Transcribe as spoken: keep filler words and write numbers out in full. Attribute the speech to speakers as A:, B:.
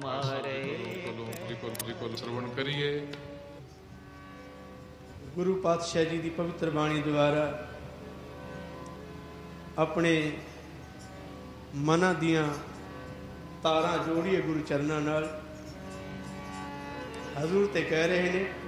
A: ਮਾਰੇ।
B: ਸਰਵਣ ਕਰੀਏ।
C: ਗੁਰੂ ਪਾਤਸ਼ਾਹ ਜੀ ਦੀ ਪਵਿੱਤਰ ਬਾਣੀ ਦੁਆਰਾ ਆਪਣੇ ਮਨਾਂ ਦੀਆਂ ਤਾਰਾਂ ਜੋੜੀਏ ਗੁਰੂ ਚਰਨਾਂ ਨਾਲ। ਹਜ਼ੂਰ ਤੇ ਕਹਿ ਰਹੇ ਨੇ